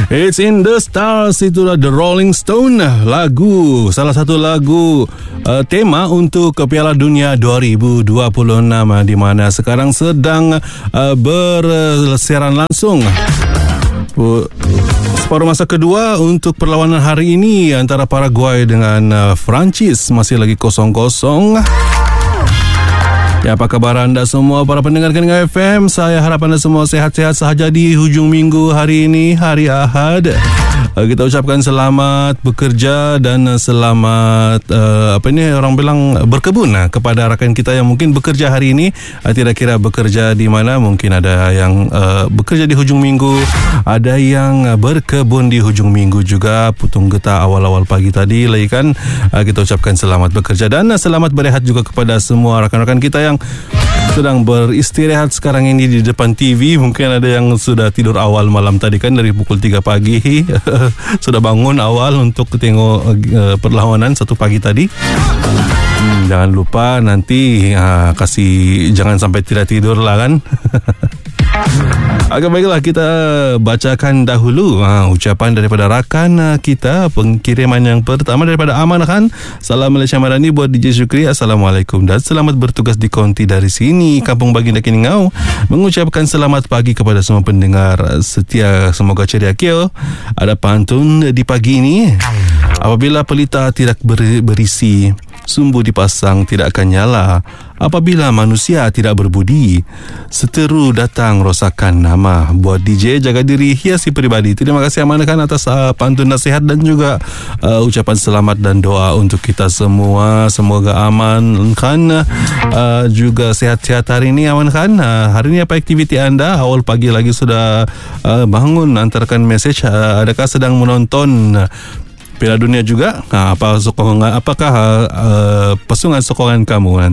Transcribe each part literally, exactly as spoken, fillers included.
It's in the stars. Itulah The Rolling Stone. Lagu, salah satu lagu uh, tema untuk Piala Dunia dua ribu dua puluh enam, di mana sekarang sedang uh, bersiaran langsung uh, separuh masa kedua untuk perlawanan hari ini antara Paraguay dengan uh, Perancis. Masih lagi kosong-kosong. Ya, apa kabar anda semua para pendengar Keningan F M? Saya harap anda semua sehat-sehat sahaja di hujung minggu hari ini, hari Ahad. Kita ucapkan selamat bekerja dan selamat uh, apa ini orang bilang berkebun uh, kepada rakan kita yang mungkin bekerja hari ini. Uh, tidak kira bekerja di mana, mungkin ada yang uh, bekerja di hujung minggu, ada yang uh, berkebun di hujung minggu juga. Putung getah awal-awal pagi tadi lagi kan. Uh, kita ucapkan selamat bekerja dan uh, selamat berehat juga kepada semua rakan-rakan kita yang sedang beristirahat sekarang ini di depan T V. Mungkin ada yang sudah tidur awal malam tadi kan, dari pukul tiga pagi sudah bangun awal untuk tengok uh, perlawanan satu pagi tadi. Hmm, jangan lupa nanti uh, kasih, jangan sampai tidak tidur lah kan. Agak baiklah, kita bacakan dahulu uh, ucapan daripada rakan uh, kita. Pengkiriman yang pertama daripada Aman Khan. Salam Malaysia Madani buat D J Syukri. Assalamualaikum dan selamat bertugas di konti dari sini, Kampung Baginda Keningau. Mengucapkan selamat pagi kepada semua pendengar setia. Semoga ceria kio. Ada pantun di pagi ini. Apabila pelita tidak berisi, sumbu dipasang tidak akan nyala. Apabila manusia tidak berbudi, seteru datang rosakan nama. Buat D J, jaga diri, hiasi peribadi. Terima kasih Amankan atas uh, pantun nasihat dan juga uh, ucapan selamat dan doa untuk kita semua. Semoga aman kan, uh, juga sehat-sehat hari ini Amankan. Uh, hari ini apa aktiviti anda? Awal pagi lagi sudah uh, bangun, antarkan message. Uh, adakah sedang menonton uh, Piala Dunia juga? Ha, apa sokongan, apakah uh, pesungan sokongan kamu?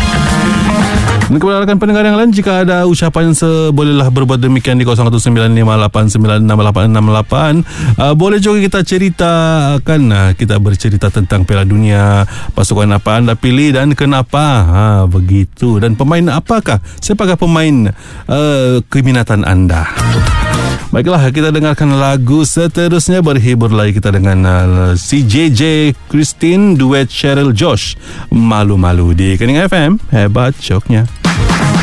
Dan kepada rakan pendengar yang lain, jika ada ucapan sebolehlah berbuat demikian di kosong satu sembilan lima lapan sembilan enam lapan enam lapan. Uh, boleh juga kita ceritakan, uh, kita bercerita tentang Piala Dunia, pasukan apa anda pilih dan kenapa, ha, begitu. Dan pemain apakah, siapakah pemain uh, keminatan anda? Baiklah, kita dengarkan lagu seterusnya. Berhibur lagi kita dengan uh, si J J Christine duet Cheryl Josh, Malu-Malu di Keningan F M. Hebat joknya.